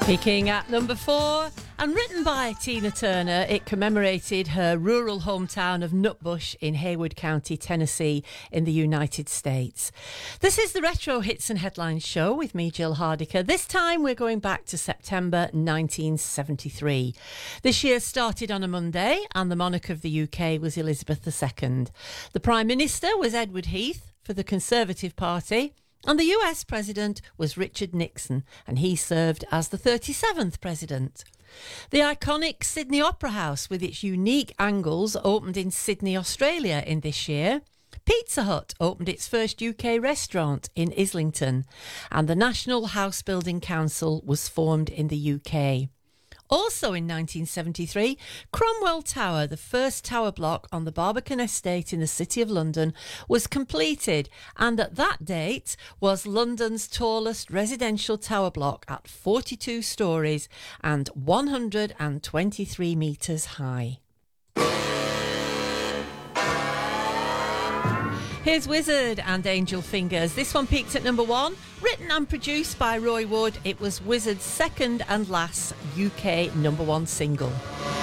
Peaking at number 4, and written by Tina Turner, it commemorated her rural hometown of Nutbush in Haywood County, Tennessee, in the United States. This is the Retro Hits and Headlines show with me, Jill Hardiker. This time we're going back to September 1973. This year started on a Monday, and the monarch of the UK was Elizabeth II. The Prime Minister was Edward Heath for the Conservative Party. And the US President was Richard Nixon, and he served as the 37th President. The iconic Sydney Opera House, with its unique angles, opened in Sydney, Australia in this year. Pizza Hut opened its first UK restaurant in Islington, and the National House Building Council was formed in the UK. Also in 1973, Cromwell Tower, the first tower block on the Barbican Estate in the City of London, was completed, and at that date was London's tallest residential tower block at 42 stories and 123 metres high. Here's Wizard and Angel Fingers. This one peaked at number 1. Written and produced by Roy Wood, it was Wizard's second and last UK number 1 single.